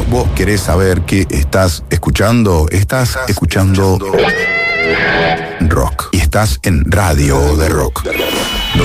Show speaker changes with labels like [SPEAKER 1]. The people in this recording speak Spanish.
[SPEAKER 1] vos querés saber qué estás escuchando, estás escuchando rock. Y estás en Radio de Rock.